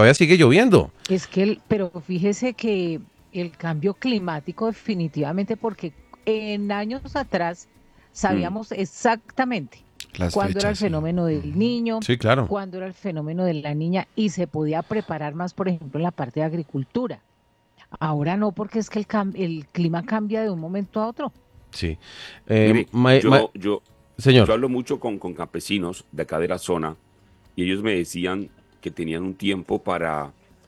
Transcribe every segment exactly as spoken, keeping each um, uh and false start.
todavía sigue lloviendo. Es que, el, pero fíjese que el cambio climático definitivamente, porque en años atrás Mm, sabíamos exactamente Las cuándo era el fechas, sí. fenómeno del Ujú. niño, Sí, claro. cuándo era el fenómeno de la niña y se podía preparar más, por ejemplo, en la parte de agricultura. Ahora no, porque es que el, cam- el clima cambia de un momento a otro. Sí. Eh, Mire, ma- ma- yo, yo, yo señor. hablo mucho con, con campesinos de acá de la zona y ellos me decían que tenían un tiempo para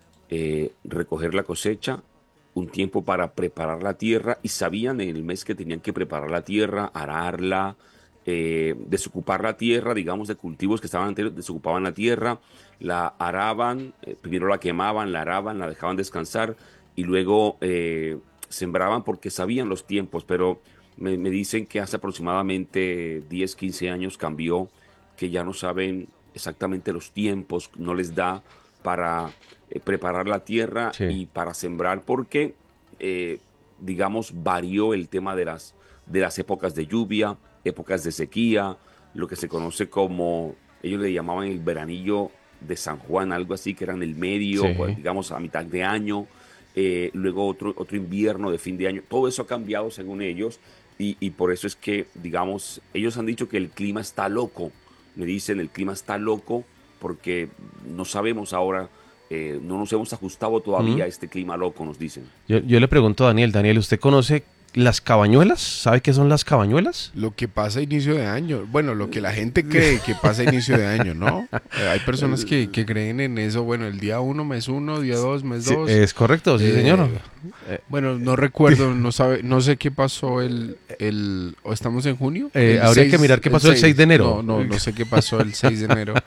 eh, recoger la cosecha, un tiempo para preparar la tierra y sabían en el mes que tenían que preparar la tierra, ararla, eh, desocupar la tierra, digamos, de cultivos que estaban anteriores, desocupaban la tierra, la araban, eh, primero la quemaban, la araban, la dejaban descansar y luego eh, sembraban porque sabían los tiempos, pero me, me dicen que hace aproximadamente diez quince años cambió, que ya no saben exactamente los tiempos, no les da para eh, preparar la tierra Sí. y para sembrar porque, eh, digamos, varió el tema de las, de las épocas de lluvia, épocas de sequía, lo que se conoce como, ellos le llamaban el veranillo de San Juan, algo así, que era en el medio, o, Sí. digamos, a mitad de año, eh, luego otro, otro invierno de fin de año. Todo eso ha cambiado según ellos y, y por eso es que, digamos, ellos han dicho que el clima está loco. Me dicen, el clima está loco porque no sabemos ahora, eh, no nos hemos ajustado Mm. todavía a este clima loco, nos dicen. Yo, yo le pregunto a Daniel, Daniel, ¿usted conoce las cabañuelas? ¿Sabe qué son las cabañuelas? Lo que pasa a inicio de año, bueno, lo que la gente cree que pasa a inicio de año, ¿no? Eh, hay personas que, que creen en eso, bueno, el día uno, mes uno, día dos, mes Sí, dos. es correcto, sí, Eh, señor. Bueno, no recuerdo, no sabe, no sé qué pasó el, el, ¿o estamos en junio? Eh, El habría que seis mirar qué pasó el seis de enero. No, no, no sé qué pasó el seis de enero.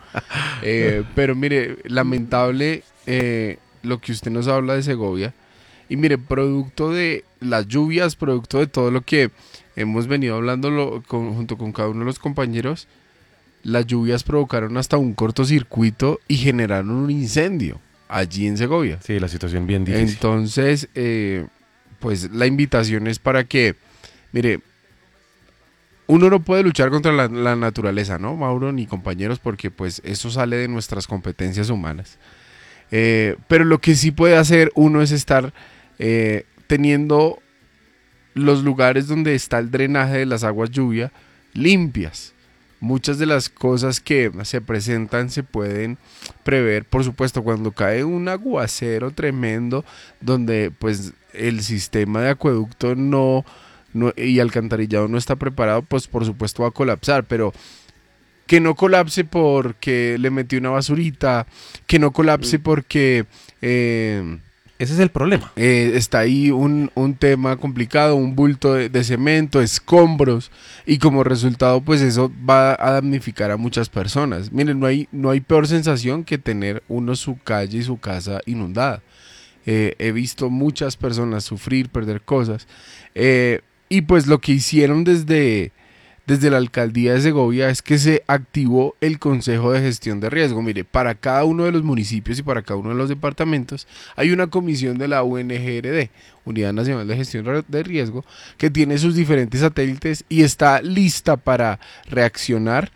Eh, pero mire, lamentable eh, lo que usted nos habla de Segovia. Y mire, producto de las lluvias, producto de todo lo que hemos venido hablando con, junto con cada uno de los compañeros, las lluvias provocaron hasta un cortocircuito y generaron un incendio allí en Segovia. Sí, la situación bien difícil. Entonces, eh, pues la invitación es para que, mire, uno no puede luchar contra la, la naturaleza, ¿no, Mauro, ni compañeros? Porque pues eso sale de nuestras competencias humanas. Eh, pero lo que sí puede hacer uno es estar eh, teniendo los lugares donde está el drenaje de las aguas lluvia limpias. Muchas de las cosas que se presentan se pueden prever, por supuesto, cuando cae un aguacero tremendo donde pues el sistema de acueducto no, no y alcantarillado no está preparado, pues por supuesto va a colapsar, pero que no colapse porque le metió una basurita, que no colapse porque eh, ese es el problema. Eh, está ahí un, un tema complicado, un bulto de, de cemento, escombros, y como resultado pues eso va a damnificar a muchas personas. Miren, no hay, no hay peor sensación que tener uno su calle y su casa inundada. Eh, he visto muchas personas sufrir, perder cosas, eh, y pues lo que hicieron desde... Desde la alcaldía de Segovia es que se activó el Consejo de Gestión de Riesgo. Mire, para cada uno de los municipios y para cada uno de los departamentos hay una comisión de la U N G R D, Unidad Nacional de Gestión de Riesgo, que tiene sus diferentes satélites y está lista para reaccionar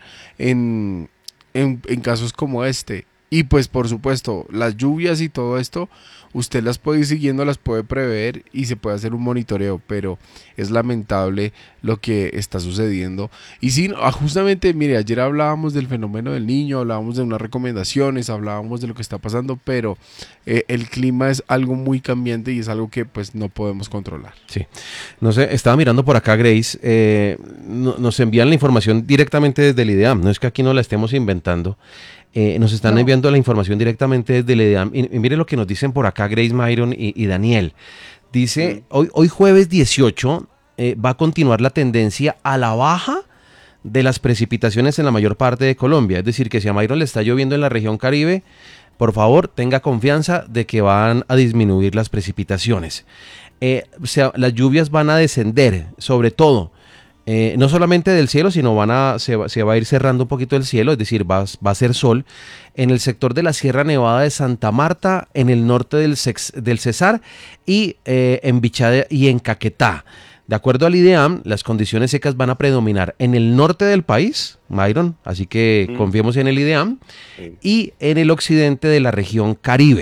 en, en, en casos como este. Y pues por supuesto, las lluvias y todo esto, usted las puede ir siguiendo, las puede prever y se puede hacer un monitoreo, pero es lamentable lo que está sucediendo. Y sí, justamente, mire, ayer hablábamos del fenómeno del niño, hablábamos de unas recomendaciones, hablábamos de lo que está pasando, pero eh, el clima es algo muy cambiante y es algo que pues no podemos controlar. Sí, no sé, estaba mirando por acá, Grace, eh, no, nos envían la información directamente desde el IDEAM, no es que aquí no la estemos inventando. Eh, nos están No. enviando la información directamente desde el IDEAM. Y, y mire lo que nos dicen por acá Grace, Myron y, y Daniel. Dice, Mm. hoy, hoy jueves dieciocho eh, va a continuar la tendencia a la baja de las precipitaciones en la mayor parte de Colombia. Es decir, que si a Myron le está lloviendo en la región Caribe, por favor, tenga confianza de que van a disminuir las precipitaciones. Eh, o sea, las lluvias van a descender, sobre todo. Eh, no solamente del cielo, sino van a, se, va, se va a ir cerrando un poquito el cielo, es decir, va, va a ser sol en el sector de la Sierra Nevada de Santa Marta, en el norte del, Sex, del Cesar y eh, en Bichada y en Caquetá. De acuerdo al IDEAM, las condiciones secas van a predominar en el norte del país, Myron, así que Mm. confiemos en el IDEAM, Sí. y en el occidente de la región Caribe.